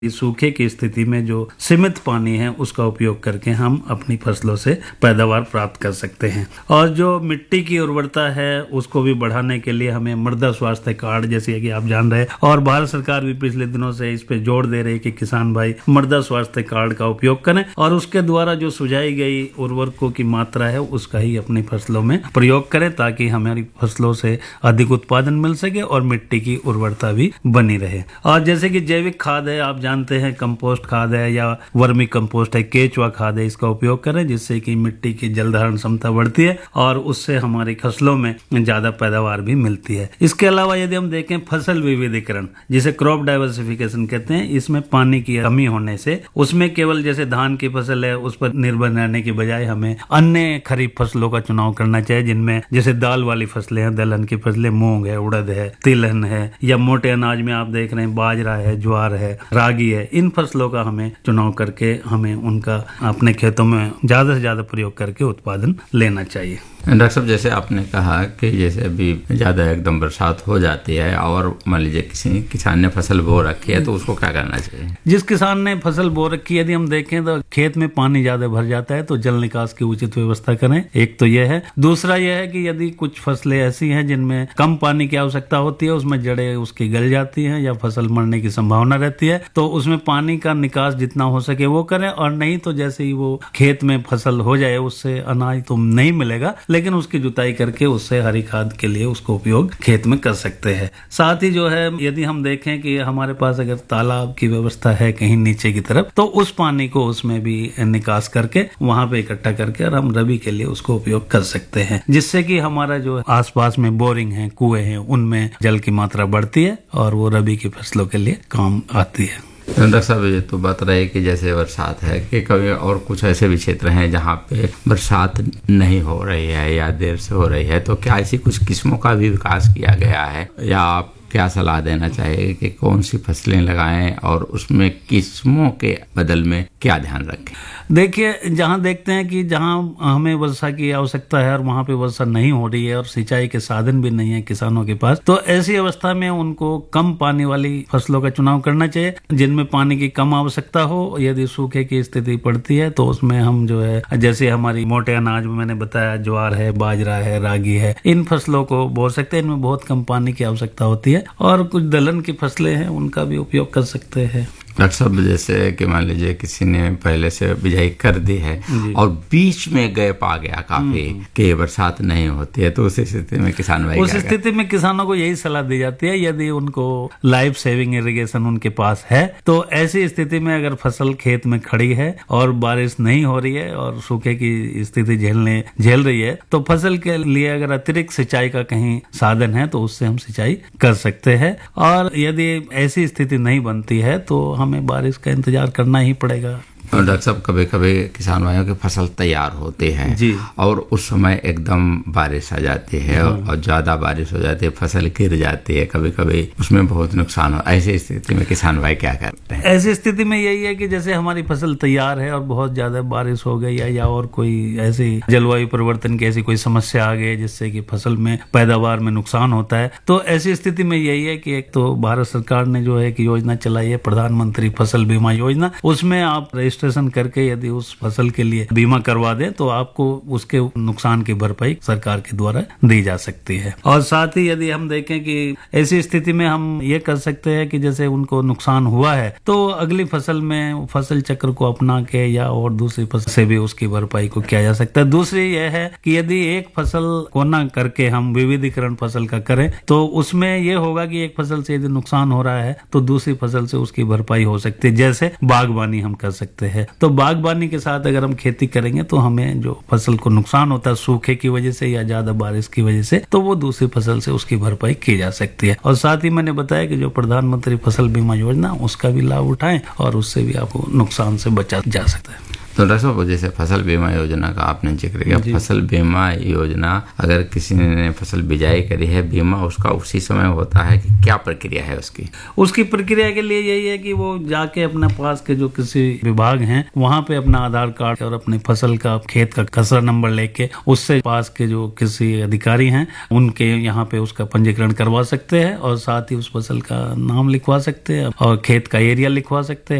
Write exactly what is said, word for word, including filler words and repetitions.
इस सूखे की स्थिति में जो सीमित पानी है उसका उपयोग करके हम अपनी फसलों से पैदावार प्राप्त कर सकते हैं। और जो मिट्टी की उर्वरता है उसको भी बढ़ाने के लिए हमें मृदा स्वास्थ्य कार्ड, जैसे कि आप जान रहे हैं, और भारत सरकार भी पिछले दिनों से इस पे जोर दे रही है कि किसान भाई मृदा स्वास्थ्य कार्ड का उपयोग करें और उसके द्वारा जो सुझाई गई उर्वरकों की मात्रा है उसका ही अपनी फसलों में प्रयोग करें ताकि हमारी फसलों से अधिक उत्पादन मिल सके और मिट्टी की उर्वरता भी बनी रहे। और जैसे कि जैविक खाद है, आप जानते हैं, कंपोस्ट खाद है या वर्मी कंपोस्ट है, केचुआ खाद है, इसका उपयोग करें जिससे कि मिट्टी की जल धारण क्षमता बढ़ती है और उससे हमारी फसलों में ज्यादा पैदावार भी मिलती है। इसके अलावा यदि हम देखें फसल विविधीकरण, जिसे क्रॉप डाइवर्सिफिकेशन कहते हैं, इसमें पानी की कमी होने से उसमें केवल जैसे धान की फसल है उस पर निर्भर रहने की बजाय हमें अन्य खरीफ फसलों का चुनाव करना चाहिए, जिनमें जैसे दाल वाली फसलें हैं, दलहन की फसलें, मूंग है, उड़द है, तिलहन है, या मोटे अनाज में आप देख रहे हैं बाजरा है, ज्वार है, रागी है। इन फसलों का हमें चुनाव करके हमें उनका अपने खेतों में ज्यादा से ज्यादा प्रयोग करके उत्पादन लेना चाहिए। डॉक्टर साहब, जैसे आपने कहा कि जैसे अभी ज्यादा एकदम बरसात हो जाती है और मान लीजिए किसी किसान ने फसल बो रखी है तो उसको क्या करना चाहिए? जिस किसान ने फसल बो रखी है, यदि हम देखें तो खेत में पानी ज्यादा भर जाता है तो जल निकास की उचित व्यवस्था करें। एक तो यह है। दूसरा यह है कि यदि कुछ फसलें ऐसी हैं जिनमें कम पानी की आवश्यकता होती है, उसमें जड़ें उसकी गल जाती हैं या फसल मरने की संभावना रहती है, तो उसमें पानी का निकास जितना हो सके वो करें। और नहीं तो जैसे ही वो खेत में फसल हो जाए उससे अनाज तो नहीं मिलेगा, लेकिन उसकी जुताई करके उससे हरी खाद के लिए उसको उपयोग खेत में कर सकते हैं। साथ ही जो है, यदि हम देखें कि हमारे पास अगर तालाब की व्यवस्था है कहीं नीचे की तरफ, तो उस पानी को उसमें भी निकास करके वहां पे इकट्ठा करके और हम रबी के लिए उसको उपयोग कर सकते हैं, जिससे कि हमारा जो आसपास में बोरिंग है, कुएं हैं, उनमें जल की मात्रा बढ़ती है और वो रबी की फसलों के लिए काम आती है। डॉक्टर साहब, ये तो बात रही कि जैसे बरसात है कि कभी और कुछ ऐसे भी क्षेत्र हैं जहाँ पे बरसात नहीं हो रही है या देर से हो रही है, तो क्या ऐसी कुछ किस्मों का भी विकास किया गया है या आप क्या सलाह देना चाहिए कि कौन सी फसलें लगाएं और उसमें किस्मों के बदल में क्या ध्यान रखें? देखिए, जहां देखते हैं कि जहां हमें वर्षा की आवश्यकता है और वहां पे वर्षा नहीं हो रही है और सिंचाई के साधन भी नहीं है किसानों के पास, तो ऐसी अवस्था में उनको कम पानी वाली फसलों का चुनाव करना चाहिए जिनमें पानी की कम आवश्यकता हो। यदि सूखे की स्थिति पड़ती है तो उसमें हम जो है, जैसे हमारी मोटे अनाज में मैंने बताया ज्वार है, बाजरा है, रागी है, इन फसलों को बो सकते हैं। इनमें बहुत कम पानी की आवश्यकता होती है। और कुछ दलहन की फसलें हैं उनका भी उपयोग कर सकते हैं। डॉक्टर साहब, जैसे कि मान लीजिए किसी ने पहले से बिजाई कर दी है और बीच में गैप आ गया काफी कि बरसात नहीं होती है, तो उस स्थिति में किसान भाई उस स्थिति में किसानों को यही सलाह दी जाती है, यदि उनको लाइफ सेविंग इरिगेशन उनके पास है तो ऐसी स्थिति में अगर फसल खेत में खड़ी है और बारिश नहीं हो रही है और सूखे की स्थिति झेलने झेल रही है, तो फसल के लिए अगर अतिरिक्त सिंचाई का कहीं साधन है तो उससे हम सिंचाई कर सकते हैं। और यदि ऐसी स्थिति नहीं बनती है तो हमें बारिश का इंतजार करना ही पड़ेगा। और डॉक्टर साहब, कभी कभी किसान भाइयों की फसल तैयार होती है जी, और उस समय एकदम बारिश आ जाती है और ज्यादा बारिश हो जाती है, फसल गिर जाती है, कभी कभी उसमें बहुत नुकसान हो। ऐसी स्थिति में किसान भाई क्या करते हैं? ऐसी स्थिति में यही है कि जैसे हमारी फसल तैयार है और बहुत ज्यादा बारिश हो गई या और कोई ऐसी जलवायु परिवर्तन की ऐसी कोई समस्या आ गई जिससे कि फसल में पैदावार में नुकसान होता है, तो ऐसी स्थिति में यही है कि एक तो भारत सरकार ने जो है एक योजना चलाई है, प्रधानमंत्री फसल बीमा योजना। उसमें आप रजिस्ट्रेशन करके यदि उस फसल के लिए बीमा करवा दें तो आपको उसके नुकसान की भरपाई सरकार के द्वारा दी जा सकती है। और साथ ही यदि हम देखें कि ऐसी स्थिति में हम ये कर सकते हैं कि जैसे उनको नुकसान हुआ है तो अगली फसल में फसल चक्र को अपना के या और दूसरी फसल से भी उसकी भरपाई को किया जा सकता है। दूसरी यह है कि यदि एक फसल को न करके हम विविधीकरण फसल का करें तो उसमें यह होगा कि एक फसल से यदि नुकसान हो रहा है तो दूसरी फसल से उसकी भरपाई हो सकती है, जैसे बागवानी हम कर सकते हैं। तो बागवानी के साथ अगर हम खेती करेंगे तो हमें जो फसल को नुकसान होता है सूखे की वजह से या ज्यादा बारिश की वजह से, तो वो दूसरी फसल से उसकी भरपाई की जा सकती है। और साथ ही मैंने बताया कि जो प्रधानमंत्री फसल बीमा योजना उसका भी लाभ उठाएं और उससे भी आपको नुकसान से बचा जा सकता है। तो डॉक्टर साहब, जैसे फसल बीमा योजना का आपने जिक्र किया, फसल बीमा योजना अगर किसी ने फसल बिजाई करी है, बीमा उसका उसी समय होता है कि क्या प्रक्रिया है उसकी? उसकी प्रक्रिया के लिए यही है कि वो जाके अपने पास के जो कृषि विभाग हैं वहाँ पे अपना आधार कार्ड और अपने फसल का खेत का खसरा नंबर लेके उससे पास के जो कृषि अधिकारी हैं उनके यहाँ पे उसका पंजीकरण करवा सकते हैं और साथ ही उस फसल का नाम लिखवा सकते हैं और खेत का एरिया लिखवा सकते हैं।